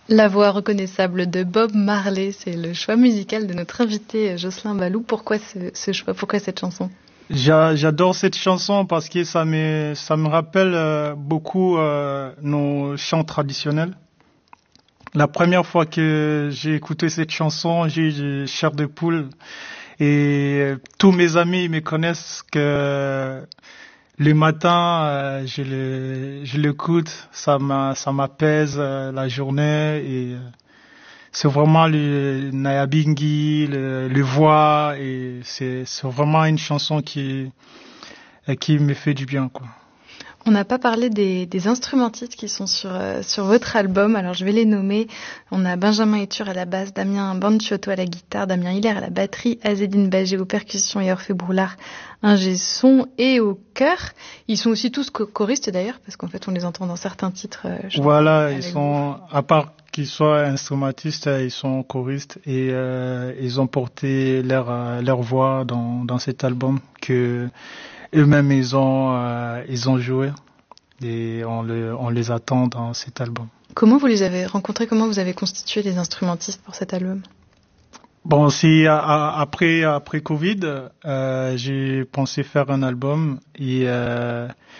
La voix reconnaissable de Bob Marley, c'est le choix musical de notre invité Jocelyn Baloux. Pourquoi ce choix? Pourquoi cette chanson? J'adore cette chanson parce que ça me rappelle beaucoup nos chants traditionnels. La première fois que j'ai écouté cette chanson, j'ai eu chair de poule et tous mes amis me connaissent que le matin, je l'écoute, ça m'apaise la journée et c'est vraiment le Nyabinghi, le voix et c'est vraiment une chanson qui me fait du bien, quoi. On n'a pas parlé des instrumentistes qui sont sur votre album, alors je vais les nommer. On a Benjamin Etur à la basse, Damien Banciotto à la guitare, Damien Hiller à la batterie, Azedine Bagé aux percussions et Orphée Broulard, ingé son et au chœur. Ils sont aussi tous choristes d'ailleurs, parce qu'en fait on les entend dans certains titres. Voilà, ils sont, à part qu'ils soient instrumentistes, ils sont choristes et ils ont porté leur voix dans cet album que eux-mêmes ils ont joué et on les attend dans cet album. Comment vous les avez rencontrés? Comment vous avez constitué les instrumentistes pour cet album? Bon, c'est après Covid, j'ai pensé faire un album et